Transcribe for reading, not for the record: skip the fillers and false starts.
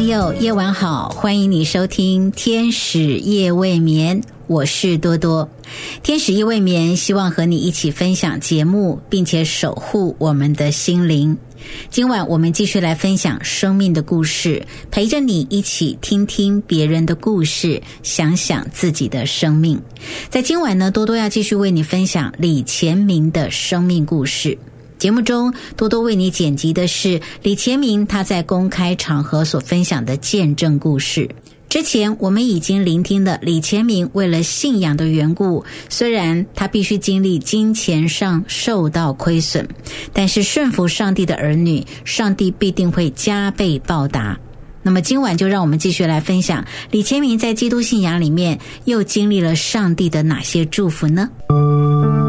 友，夜晚好，欢迎你收听天使夜未眠，我是多多。天使夜未眠希望和你一起分享节目，并且守护我们的心灵。今晚我们继续来分享生命的故事，陪着你一起听听别人的故事，想想自己的生命。在今晚呢，多多要继续为你分享李乾明的生命故事。节目中多多为你剪辑的是李乾明他在公开场合所分享的见证故事。之前我们已经聆听了李乾明为了信仰的缘故，虽然他必须经历金钱上受到亏损，但是顺服上帝的儿女，上帝必定会加倍报答。那么今晚就让我们继续来分享李乾明在基督信仰里面又经历了上帝的哪些祝福呢？